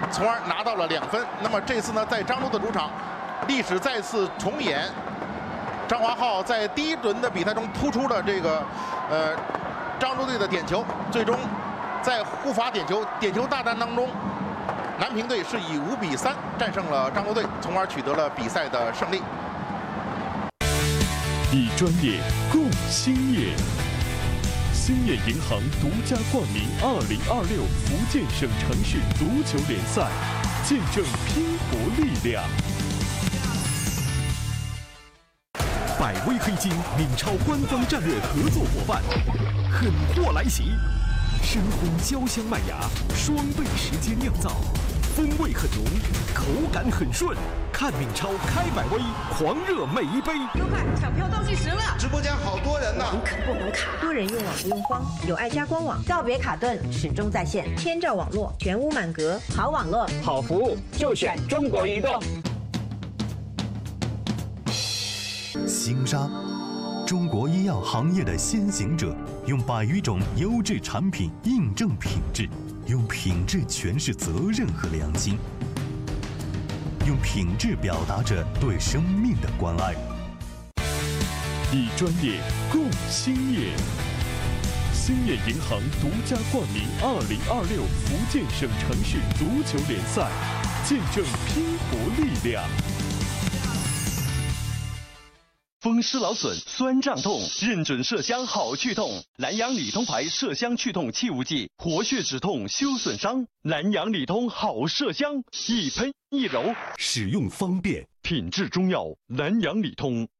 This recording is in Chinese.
从而拿到了2分。那么这次呢，在漳州的主场，历史再次重演。张华浩在第1轮的比赛中扑出了这个漳州队的点球，最终在互罚点球大战当中，南平队是以5比3战胜了漳州队，从而取得了比赛的胜利。 以专业共兴业，兴业银行独家冠名2026福建省城市足球联赛，见证拼搏力量。 百威黑金闽超官方战略合作伙伴，狠货来袭，深烘焦香麦芽，双倍时间酿造，风味很浓，口感很顺。看闽超开百威，狂热每一杯。 优快，抢票倒计时了！ 直播间好多人呢， 可不能卡。 多人用网不用慌，有爱家官网， 告别卡顿，始终在线， 千兆网络，全屋满格， 好网络， 好服务，就选中国移动。 星沙，中国医药行业的先行者，用100余种优质产品印证品质，用品质诠释责任和良心，用品质表达着对生命的关爱。 以专业共兴业，兴业银行独家冠名2026福建省城市足球联赛，见证拼搏力量。 风湿劳损、酸胀痛，认准麝香好去痛。南洋理通牌麝香去痛气雾剂，活血止痛，修损伤。南洋理通好麝香，一喷一揉， 使用方便， 品质中药。南洋理通。